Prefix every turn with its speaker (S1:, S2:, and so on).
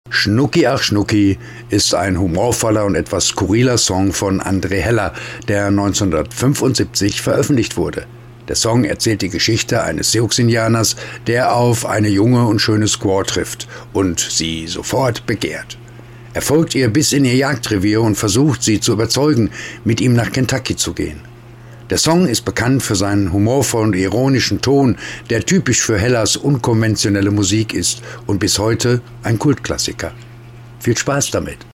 S1: Schnucki ach Schnucki ist ein humorvoller und etwas skurriler Song von André Heller, der 1975 veröffentlicht wurde. Der Song erzählt die Geschichte eines Sioux-Indianers, der auf eine junge und schöne Squaw trifft und sie sofort begehrt. Er folgt ihr bis in ihr Jagdrevier und versucht, sie zu überzeugen, mit ihm nach Kentucky zu gehen. Der Song ist bekannt für seinen humorvollen und ironischen Ton, der typisch für Hellers unkonventionelle Musik ist und bis heute ein Kultklassiker. Viel Spaß damit!